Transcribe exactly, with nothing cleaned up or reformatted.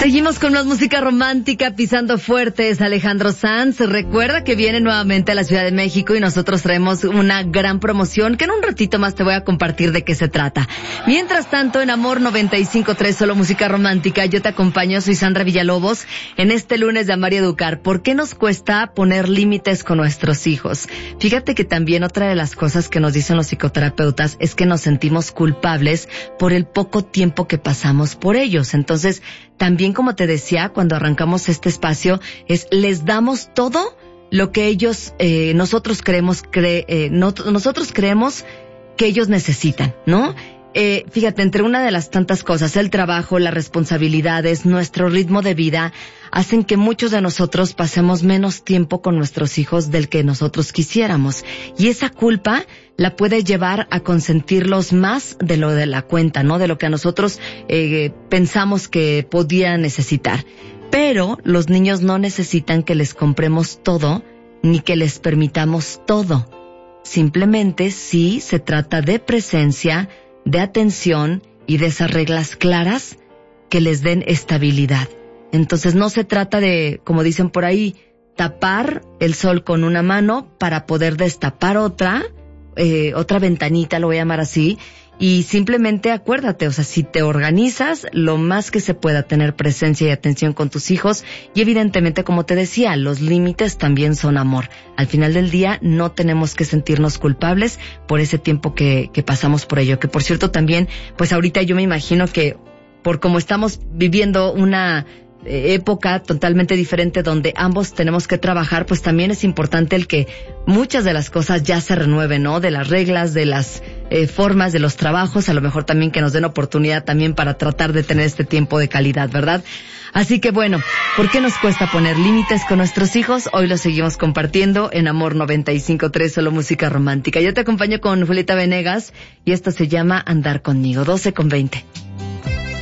Seguimos con más música romántica, pisando fuerte. Es Alejandro Sanz. Recuerda que viene nuevamente a la Ciudad de México y nosotros traemos una gran promoción que en un ratito más te voy a compartir de qué se trata. Mientras tanto, en Amor noventa y cinco punto tres, solo música romántica, yo te acompaño, soy Sandra Villalobos, en este lunes de Amar y Educar. ¿Por qué nos cuesta poner límites con nuestros hijos? Fíjate que también otra de las cosas que nos dicen los psicoterapeutas es que nos sentimos culpables por el poco tiempo que pasamos por ellos. Entonces, también, como te decía, cuando arrancamos este espacio, es les damos todo lo que ellos, eh, nosotros creemos, cre, eh, no, nosotros creemos que ellos necesitan, ¿no? Eh, fíjate, entre una de las tantas cosas, el trabajo, las responsabilidades, nuestro ritmo de vida, hacen que muchos de nosotros pasemos menos tiempo con nuestros hijos del que nosotros quisiéramos. Y esa culpa la puede llevar a consentirlos más de lo de la cuenta, ¿no? De lo que a nosotros eh, pensamos que podían necesitar. Pero los niños no necesitan que les compremos todo, ni que les permitamos todo. Simplemente sí se trata de presencia, de atención y de esas reglas claras que les den estabilidad. Entonces no se trata de, como dicen por ahí, tapar el sol con una mano para poder destapar otra, eh, otra ventanita, lo voy a llamar así, y simplemente acuérdate, o sea, si te organizas, lo más que se pueda tener presencia y atención con tus hijos, y evidentemente, como te decía, los límites también son amor. Al final del día, no tenemos que sentirnos culpables por ese tiempo que, que pasamos por ello. Que por cierto también, pues ahorita yo me imagino que, por como estamos viviendo una época totalmente diferente donde ambos tenemos que trabajar, pues también es importante el que muchas de las cosas ya se renueven, ¿no? De las reglas, de las eh, formas, de los trabajos, a lo mejor también que nos den oportunidad también para tratar de tener este tiempo de calidad, ¿verdad? Así que bueno, ¿por qué nos cuesta poner límites con nuestros hijos? Hoy lo seguimos compartiendo en Amor noventa y cinco punto tres, solo música romántica. Yo te acompaño con Julieta Venegas y esto se llama Andar Conmigo, doce con veinte.